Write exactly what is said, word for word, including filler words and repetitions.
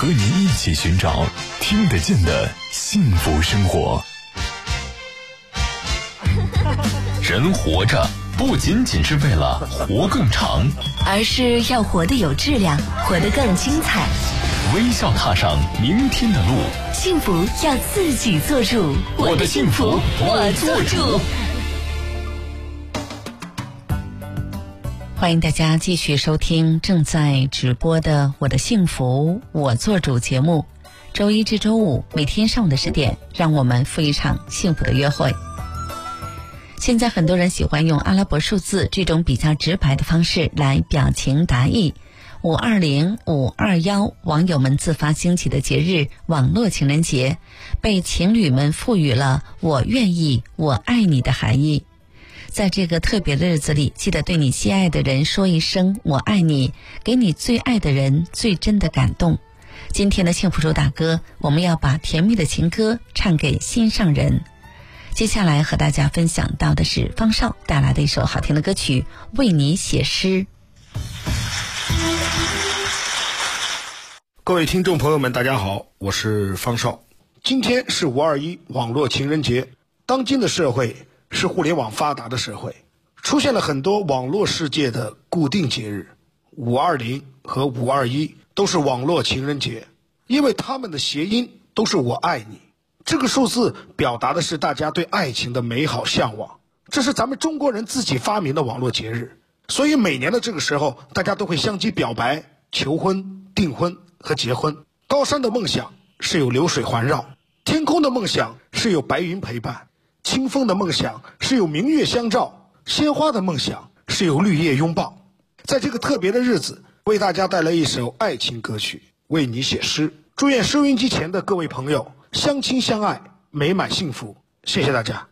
和你一起寻找听得见的幸福生活。人活着不仅仅是为了活更长， 而是要活得有质量，活得更精彩。 微笑踏上明天的路， 幸福要自己做主。 我的幸福我做主。 欢迎大家继续收听正在直播的我的幸福我做主节目，周一至周五每天上午的十点，让我们赴一场幸福的约会。现在很多人喜欢用阿拉伯数字这种比较直白的方式来表情达意。五二零、五二一，网友们自发兴起的节日网络情人节，被情侣们赋予了我愿意我爱你的含义。在这个特别的日子里，记得对你心爱的人说一声我爱你，给你最爱的人最真的感动。今天的幸福主打歌，我们要把甜蜜的情歌唱给心上人。接下来和大家分享到的是方少带来的一首好听的歌曲《为你写诗》。 各位听众朋友们，大家好，我是方少。今天是五二一网络情人节。当今的社会是互联网发达的社会，出现了很多网络世界的固定节日，五二零和五二一都是网络情人节，因为它们的谐音都是我爱你。这个数字表达的是大家对爱情的美好向往，这是咱们中国人自己发明的网络节日，所以每年的这个时候，大家都会相继表白、求婚、订婚和结婚。高山的梦想是有流水环绕，天空的梦想是有白云陪伴，清风的梦想是有明月相照，鲜花的梦想是有绿叶拥抱。在这个特别的日子，为大家带来一首爱情歌曲，为你写诗。祝愿收音机前的各位朋友相亲相爱，美满幸福。谢谢大家。